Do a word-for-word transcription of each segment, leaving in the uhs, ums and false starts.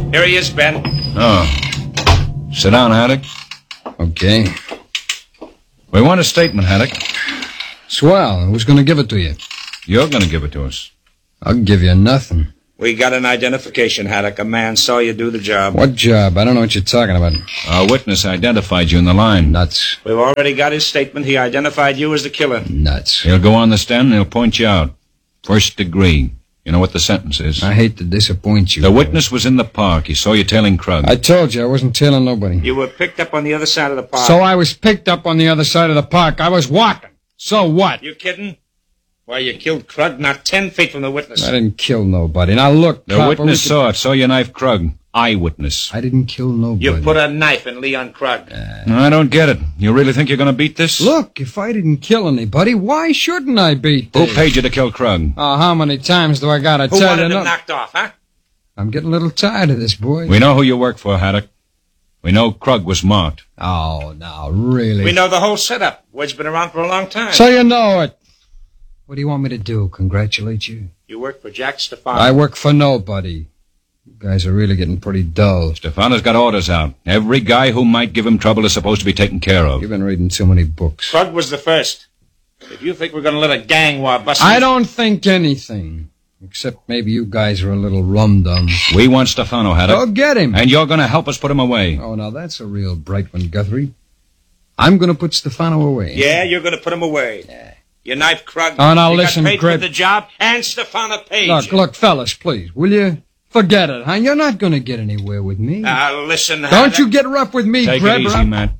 Here he is, Ben. Oh. Sit down, Haddock. Okay. We want a statement, Haddock. Swell. Who's going to give it to you? You're going to give it to us. I'll give you nothing. We got an identification, Haddock. A man saw you do the job. What job? I don't know what you're talking about. Our witness identified you in the line. Nuts. We've already got his statement. He identified you as the killer. Nuts. He'll go on the stand and he'll point you out. First degree. You know what the sentence is? I hate to disappoint you. The witness was in the park. He saw you tailing Krug. I told you I wasn't tailing nobody. You were picked up on the other side of the park. So I was picked up on the other side of the park. I was walking. So what? You kidding? Why, you killed Krug not ten feet from the witness. I didn't kill nobody. Now look, The copper, witness we saw it. Saw you knife Krug. Eyewitness. I didn't kill nobody. You put a knife in Leon Krug. Uh, I don't get it. You really think you're going to beat this? Look, if I didn't kill anybody, why shouldn't I beat Who this? paid you to kill Krug? Oh, how many times do I gotta Who tell wanted you? him No- knocked off, huh? I'm getting a little tired of this, boy. We know who you work for, Haddock. We know Krug was marked. Oh, now, really? We know the whole setup. Word's been around for a long time. So you know it. What do you want me to do, congratulate you? You work for Jack Stefano. I work for nobody. You guys are really getting pretty dull. Stefano's got orders out. Every guy who might give him trouble is supposed to be taken care of. You've been reading too many books. Krug was the first. If you think we're going to let a gang war bust... I don't think anything. Except maybe you guys are a little rum-dum. We want Stefano, Haddock. Go get him. And you're going to help us put him away. Oh, now that's a real bright one, Guthrie. I'm going to put Stefano away. Yeah, you're going to put him away. Yeah. You knife Krug. Oh, now you listen, got paid Grip. for the job, and Stefano paid Look, you. look, fellas, please, will you? Forget it, huh? You're not going to get anywhere with me. Now, listen, Don't Haddock. you get rough with me, Take Greb. it or easy, I'm- Matt.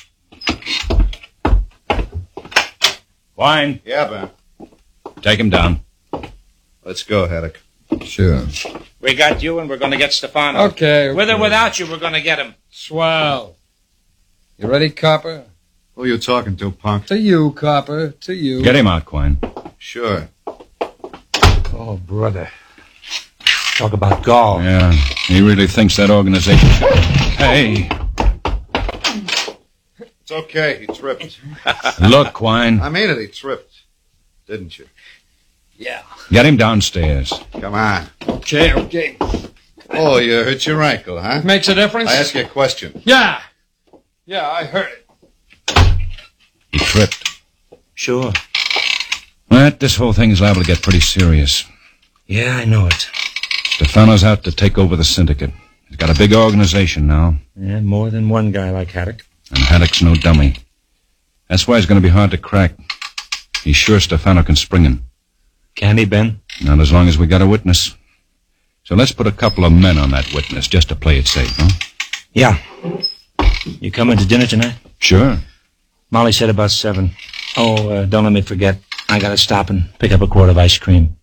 Wine. Yeah, Ben. Take him down. Let's go, Haddock. Sure. We got you, and we're going to get Stefano. Okay, okay. With or without you, we're going to get him. Swell. You ready, Copper? Who are you talking to, punk? To you, Copper. To you. Get him out, Quine. Sure. Oh, brother. Talk about gall. Yeah, he really thinks that organization... Hey, It's okay. He tripped. look, Quine. I mean it. He tripped. Didn't you? Yeah. Get him downstairs. Come on. Okay, okay. Oh, you hurt your ankle, huh? Makes a difference? I ask you a question. Yeah. Yeah, I heard it. He tripped. Sure. Matt, this whole thing is liable to get pretty serious. Yeah, I know it. Stefano's out to take over the syndicate. He's got a big organization now. Yeah, more than one guy like Haddock. And Haddock's no dummy. That's why it's going to be hard to crack. He's sure Stefano can spring him. Can he, Ben? Not as long as we got a witness. So let's put a couple of men on that witness just to play it safe, huh? Yeah. You coming to dinner tonight? Sure. Molly said about seven. Oh, uh, don't let me forget. I gotta stop and pick up a quart of ice cream.